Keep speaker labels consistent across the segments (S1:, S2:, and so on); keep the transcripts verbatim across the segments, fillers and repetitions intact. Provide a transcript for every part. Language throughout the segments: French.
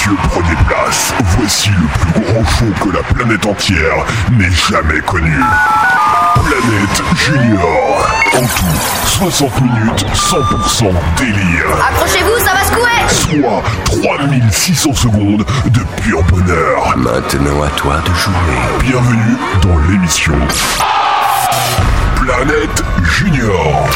S1: Messieurs, prenez place. Voici le plus grand show que la planète entière n'ait jamais connu. Planète Junior. En tout, soixante minutes, cent pour cent délire.
S2: Accrochez-vous, ça va secouer.
S1: Soit trois mille six cents secondes de pur bonheur.
S3: Maintenant à toi de jouer.
S1: Bienvenue dans l'émission Planète Junior.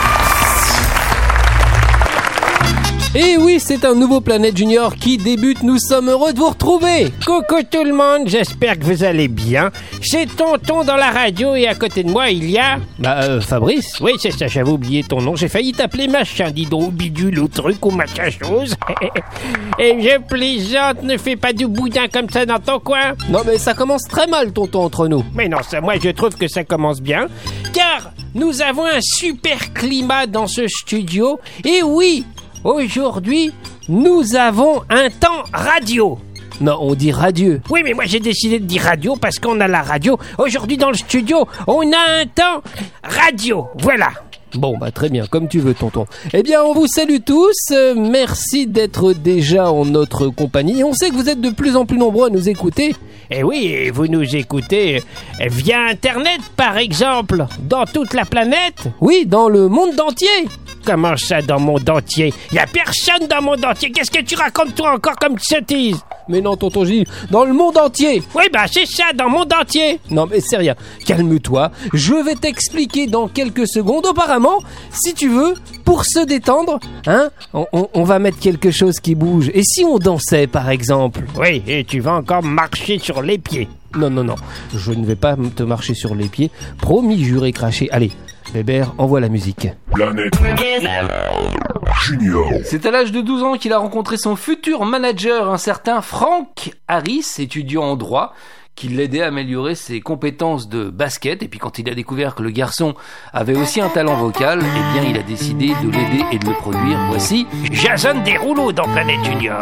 S4: Et oui, c'est un nouveau Planète Junior qui débute. Nous sommes heureux de vous retrouver.
S5: Coucou tout le monde, j'espère que vous allez bien. C'est Tonton dans la radio et à côté de moi il y a...
S4: Bah, euh, Fabrice.
S5: Oui, c'est ça, j'avais oublié ton nom. J'ai failli t'appeler machin, dis donc, bidule ou truc ou machin chose. Et je plaisante, ne fais pas du boudin comme ça dans ton coin.
S4: Non mais ça commence très mal, Tonton, entre nous.
S5: Mais non, ça, moi je trouve que ça commence bien. Car nous avons un super climat dans ce studio. Et oui, aujourd'hui, nous avons un temps radio.
S4: Non, on dit radieux.
S5: Oui, mais moi j'ai décidé de dire radio parce qu'on a la radio. Aujourd'hui dans le studio, on a un temps radio. Voilà.
S4: Bon, bah très bien, comme tu veux, Tonton. Eh bien, on vous salue tous. Euh, merci d'être déjà en notre compagnie. On sait que vous êtes de plus en plus nombreux à nous écouter.
S5: Et oui, et vous nous écoutez via Internet, par exemple, dans toute la planète.
S4: Oui, dans le monde entier.
S5: Comment ça, dans le monde entier? Il n'y a personne dans le monde entier. Qu'est-ce que tu racontes, toi, encore comme sottise?
S4: Mais non, Tonton Gilles, dans le monde entier.
S5: Oui, bah c'est ça, dans le monde entier.
S4: Non, mais c'est rien. Calme-toi. Je vais t'expliquer dans quelques secondes. Apparemment, si tu veux, pour se détendre, hein, on, on, on va mettre quelque chose qui bouge. Et si on dansait, par exemple?
S5: Oui, et tu vas encore marcher sur les pieds.
S4: Non, non, non. Je ne vais pas te marcher sur les pieds. Promis, juré, craché. Allez, Bébert, envoie la musique.
S1: Planète Junior.
S4: C'est à l'âge de douze ans qu'il a rencontré son futur manager, un certain Frank Harris, étudiant en droit, qui l'aidait à améliorer ses compétences de basket. Et puis quand il a découvert que le garçon avait aussi un talent vocal, eh bien il a décidé de l'aider et de le produire. Voici
S5: Jason Derulo dans Planète Junior.